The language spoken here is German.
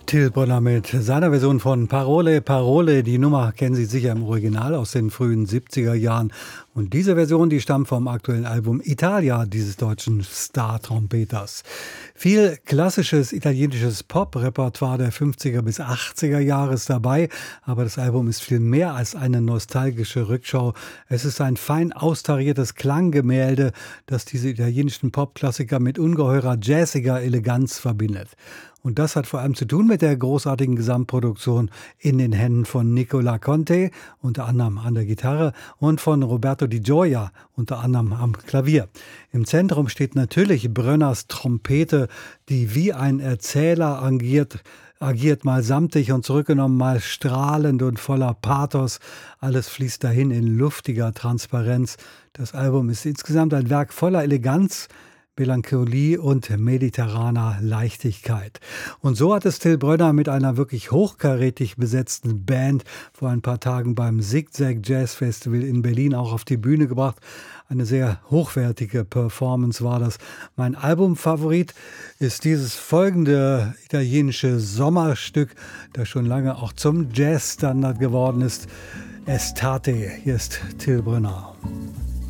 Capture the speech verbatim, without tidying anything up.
Till Brönner mit seiner Version von Parole, Parole. Die Nummer kennen Sie sicher im Original aus den frühen siebziger Jahren. Und diese Version, die stammt vom aktuellen Album Italia dieses deutschen Star-Trompeters. Viel klassisches italienisches Pop-Repertoire der fünfziger bis achtziger Jahre ist dabei, aber das Album ist viel mehr als eine nostalgische Rückschau. Es ist ein fein austariertes Klanggemälde, das diese italienischen Pop-Klassiker mit ungeheurer jazziger Eleganz verbindet. Und das hat vor allem zu tun mit der großartigen Gesamtproduktion in den Händen von Nicola Conte, unter anderem an der Gitarre, und von Roberto Di Gioia, unter anderem am Klavier. Im Zentrum steht natürlich Brönners Trompete, die wie ein Erzähler agiert, agiert mal samtig und zurückgenommen, mal strahlend und voller Pathos. Alles fließt dahin in luftiger Transparenz. Das Album ist insgesamt ein Werk voller Eleganz, Melancholie und mediterraner Leichtigkeit. Und so hat es Till Brönner mit einer wirklich hochkarätig besetzten Band vor ein paar Tagen beim Zigzag Jazz Festival in Berlin auch auf die Bühne gebracht. Eine sehr hochwertige Performance war das. Mein Albumfavorit ist dieses folgende italienische Sommerstück, das schon lange auch zum Jazzstandard geworden ist. Estate. Hier ist Till Brönner.